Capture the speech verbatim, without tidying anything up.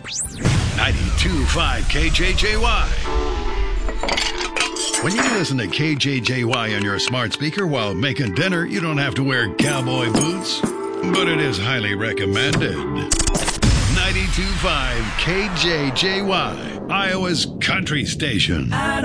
ninety-two point five K J J Y. When you listen to K J J Y on your smart speaker while making dinner, you don't have to wear cowboy boots, but it is highly recommended. ninety-two point five K J J Y, Iowa's country station.